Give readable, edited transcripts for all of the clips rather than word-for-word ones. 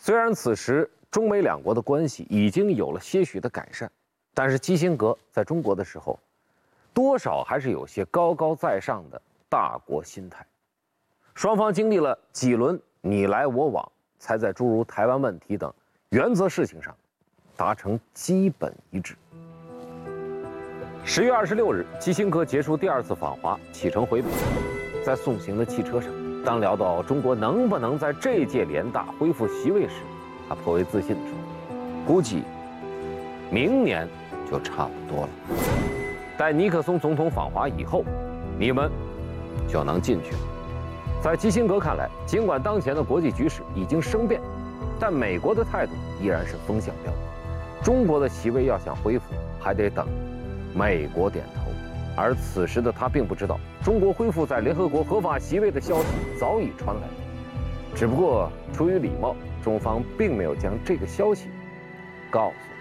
虽然此时中美两国的关系已经有了些许的改善，但是基辛格在中国的时候，多少还是有些高高在上的大国心态。双方经历了几轮你来我往，才在诸如台湾问题等原则事情上达成基本一致。10月26日，基辛格结束第2次访华，启程回北。在送行的汽车上，当聊到中国能不能在这届联大恢复席位时，他颇为自信地说：“估计明年就差不多了。待尼克松总统访华以后，你们就能进去了。”在基辛格看来，尽管当前的国际局势已经生变，但美国的态度依然是风向标。中国的席位要想恢复，还得等美国点头。而此时的他并不知道，中国恢复在联合国合法席位的消息早已传来，只不过出于礼貌，中方并没有将这个消息告诉他。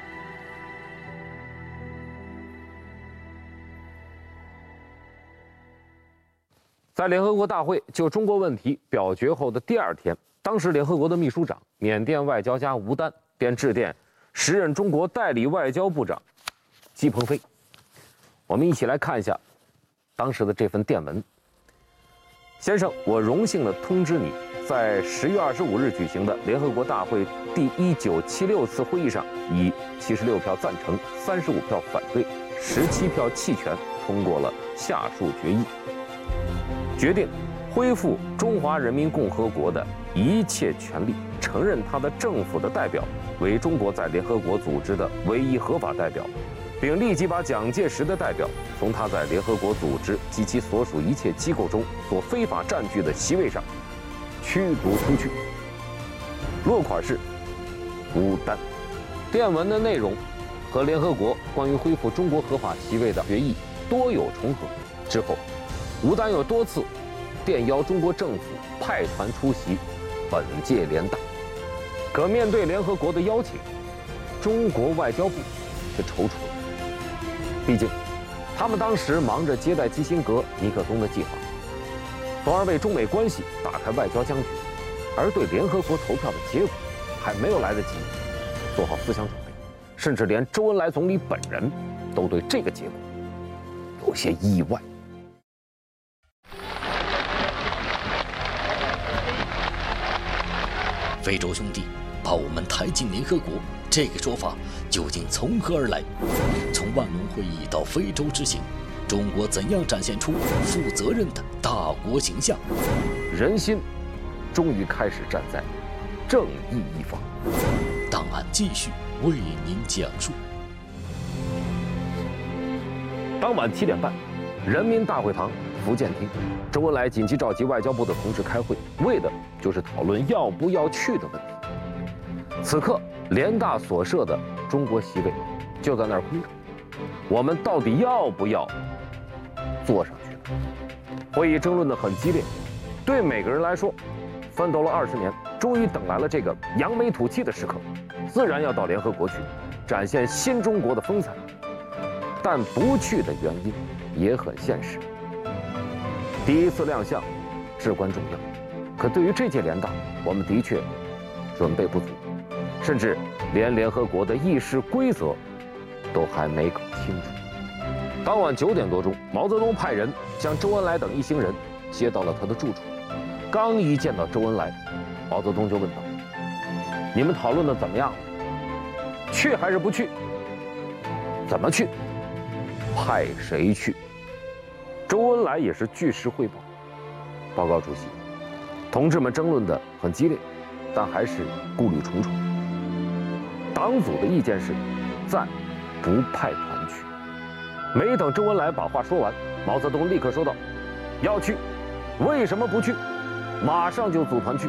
在联合国大会就中国问题表决后的第2天，当时联合国的秘书长、缅甸外交家吴丹便致电时任中国代理外交部长姬鹏飞。我们一起来看一下当时的这份电文。先生，我荣幸地通知你，在10月25日举行的联合国大会第1976次会议上，以76票赞成、35票反对、17票弃权，通过了下述决议：决定恢复中华人民共和国的一切权利，承认他的政府的代表为中国在联合国组织的唯一合法代表，并立即把蒋介石的代表从他在联合国组织及其所属一切机构中所非法占据的席位上驱逐出去。落款是吴丹。电文的内容和联合国关于恢复中国合法席位的决议多有重合。之后，吴丹又多次电邀中国政府派团出席本届联大。可面对联合国的邀请，中国外交部却踌躇了。毕竟，他们当时忙着接待基辛格、尼克松的计划，从而为中美关系打开外交僵局，而对联合国投票的结果还没有来得及做好思想准备，甚至连周恩来总理本人都对这个结果有些意外。 非洲兄弟把我们抬进联合国，这个说法究竟从何而来？从万隆会议到非洲之行，中国怎样展现出负责任的大国形象？ 人心终于开始站在正义一方。 档案继续为您讲述。 当晚7点半，人民大会堂福建厅，周恩来紧急召集外交部的同志开会，为的就是讨论要不要去的问题。此刻，联大所设的中国席位就在那儿空着，我们到底要不要坐上去？会议争论得很激烈，对每个人来说，奋斗了20年，终于等来了这个扬眉吐气的时刻，自然要到联合国去，展现新中国的风采。但不去的原因也很现实。第一次亮相至关重要，可对于这届联大，我们的确准备不足，甚至连联合国的议事规则都还没搞清楚。当晚9点多钟，毛泽东派人将周恩来等一行人接到了他的住处。刚一见到周恩来，毛泽东就问道：“你们讨论的怎么样了？去还是不去？怎么去？派谁去？”周恩来也是据实汇报。报告主席，同志们争论得很激烈，但还是顾虑重重。党组的意见是暂不派团去。没等周恩来把话说完，毛泽东立刻说道：“要去，为什么不去？马上就组团去。”